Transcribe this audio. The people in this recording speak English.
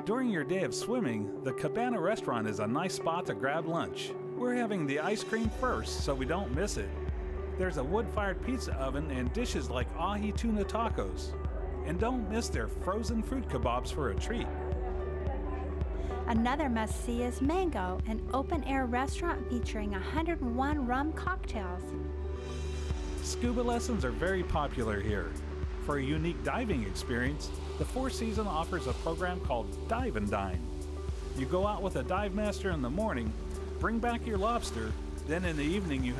During your day of swimming, the Cabana restaurant is a nice spot to grab lunch. We're having the ice cream first so we don't miss it. There's a wood-fired pizza oven and dishes like ahi tuna tacos. And don't miss their frozen fruit kebabs for a treat. Another must-see is Mango, an open-air restaurant featuring 101 rum cocktails. Scuba lessons are very popular here. For a unique diving experience, the Four Seasons offers a program called Dive and Dine. You go out with a dive master in the morning, bring back your lobster, then in the evening you